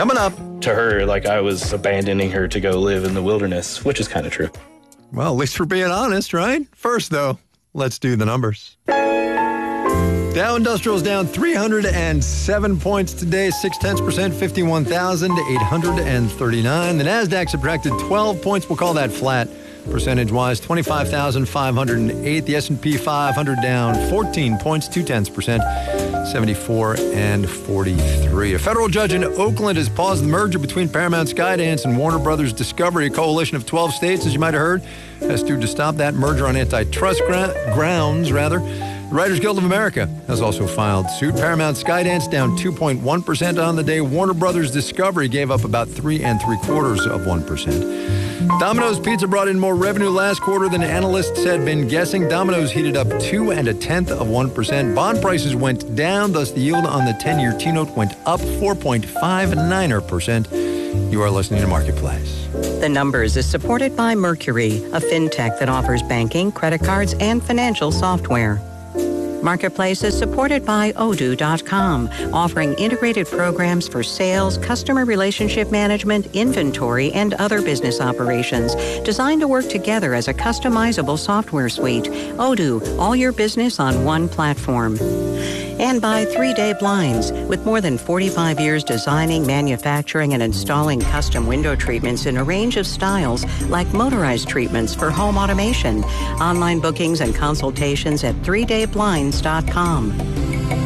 Coming up. To her, like I was abandoning her to go live in the wilderness, which is kind of true. Well, at least we're being honest, right? First, though, let's do the numbers. Dow Industrial's down 307 points today, 0.6%, 51,839. The Nasdaq subtracted 12 points. We'll call that flat. Percentage-wise, 25,508. The S&P 500 down 14 points, 0.2%, 74,43. A federal judge in Oakland has paused the merger between Paramount Skydance and Warner Brothers Discovery. A coalition of 12 states, as you might have heard, has sued to stop that merger on antitrust grounds. The Writers Guild of America has also filed suit. Paramount Skydance down 2.1% on the day. Warner Brothers Discovery gave up about 3.75%. Domino's Pizza brought in more revenue last quarter than analysts had been guessing. Domino's heated up 2.1%. Bond prices went down, thus the yield on the 10-year T-note went up 4.59%. You are listening to Marketplace. The Numbers is supported by Mercury, a fintech that offers banking, credit cards, and financial software. Marketplace is supported by Odoo.com, offering integrated programs for sales, customer relationship management, inventory, and other business operations, designed to work together as a customizable software suite. Odoo, all your business on one platform. And by 3 Day Blinds, with more than 45 years designing, manufacturing, and installing custom window treatments in a range of styles, like motorized treatments for home automation. Online bookings and consultations at 3dayblinds.com.